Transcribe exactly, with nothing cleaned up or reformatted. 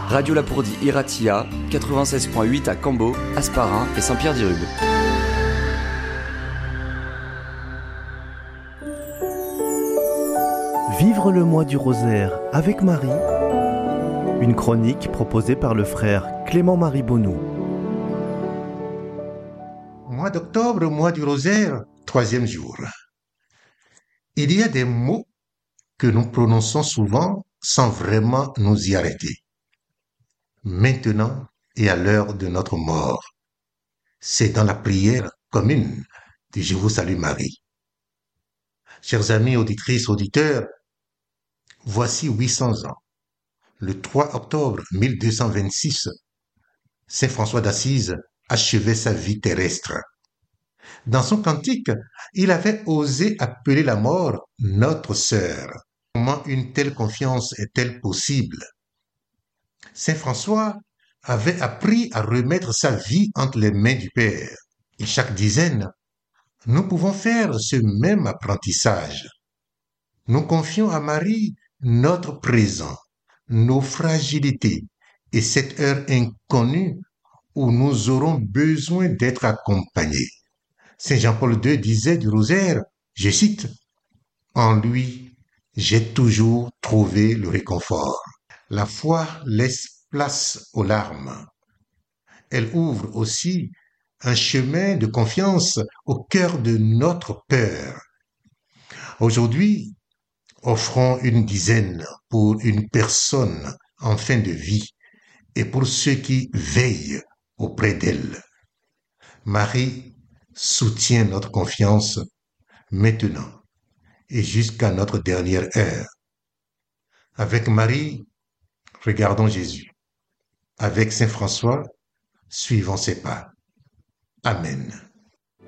Radio Lapourdie Iratia, quatre-vingt-seize virgule huit à Cambo, Hasparren et Saint-Pierre-d'Irube. Vivre le mois du rosaire avec Marie, une chronique proposée par le frère Clément-Marie Bonnou. Mois d'octobre, mois du rosaire, troisième jour. Il y a des mots que nous prononçons souvent sans vraiment nous y arrêter. Maintenant et à l'heure de notre mort. C'est dans la prière commune de Je vous salue Marie. Chers amis auditrices, auditeurs, voici huit cents ans. Le trois octobre mille deux cent vingt-six, Saint François d'Assise achevait sa vie terrestre. Dans son cantique, il avait osé appeler la mort notre sœur. Comment une telle confiance est-elle possible? Saint François avait appris à remettre sa vie entre les mains du Père. Et chaque dizaine, nous pouvons faire ce même apprentissage. Nous confions à Marie notre présent, nos fragilités et cette heure inconnue où nous aurons besoin d'être accompagnés. Saint Jean-Paul deux disait du rosaire, je cite, « En lui, j'ai toujours trouvé le réconfort. » La foi laisse place aux larmes. Elle ouvre aussi un chemin de confiance au cœur de notre peur. Aujourd'hui, offrons une dizaine pour une personne en fin de vie et pour ceux qui veillent auprès d'elle. Marie soutient notre confiance maintenant et jusqu'à notre dernière heure. Avec Marie, regardons Jésus. Avec Saint François, suivons ses pas. Amen.